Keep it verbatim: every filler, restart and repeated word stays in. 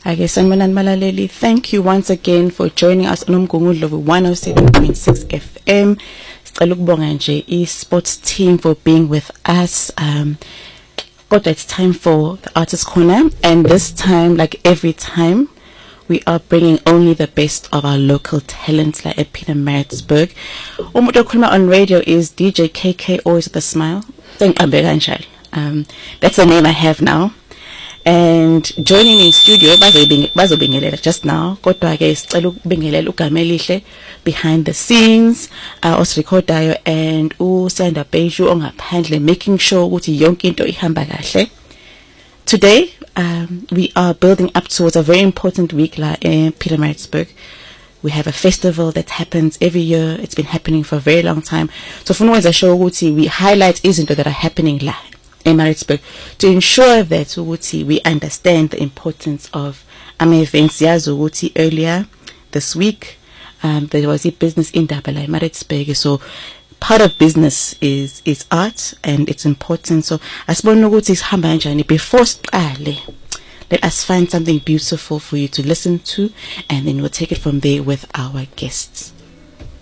Okay, sanibonani balaleli. Thank you once again for joining us on uMgungundlovu one oh seven point six F M. Sicela ukubonga nje e-sports team for being with us. Um, but it's time for the Artist Corner, and this time, like every time, we are bringing only the best of our local talents, like at Pietermaritzburg. Umuntu okhuluma on radio is D J K K, always with a smile. Um, that's the name I have now. And joining in studio bazobingelela just now kodwa ke sicela ukubingelela ugama elihle behind the scenes uh, osirecordayo and uSanda Beju ongaphandle, making sure ukuthi yonke into ihamba kahle. Today um, we are building up towards a very important week la in Pietermaritzburg. We have a festival that happens every year. It's been happening for a very long time. So for no show ukuthi we highlight izinto that are happening la in Maritzburg to ensure that Uguti, we understand the importance of ama events. Yazi Uguti, earlier this week um, there was a business in Dabala Maritzburg, so part of business is is art and it's important. So asibona ukuthi sihamba kanjani before siqale. Let us find something beautiful for you to listen to, and then we'll take it from there with our guests.